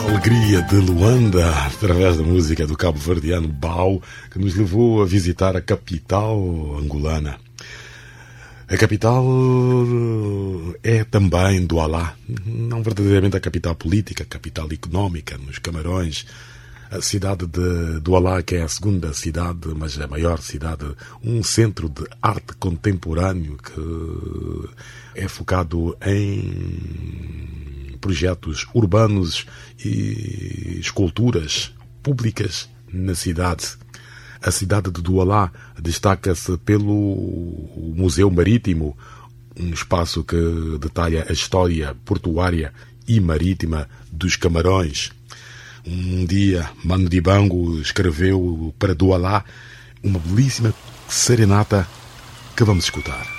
Alegria de Luanda, através da música do cabo-verdiano Bau, que nos levou a visitar a capital angolana. A capital é também Douala, não verdadeiramente a capital política, a capital económica, nos Camarões. A cidade de Douala, que é a segunda cidade, mas a maior cidade, um centro de arte contemporâneo que é focado em projetos urbanos e esculturas públicas na cidade. A cidade de Douala destaca-se pelo Museu Marítimo, um espaço que detalha a história portuária e marítima dos Camarões. Um dia, Mano Dibango escreveu para Douala uma belíssima serenata que vamos escutar.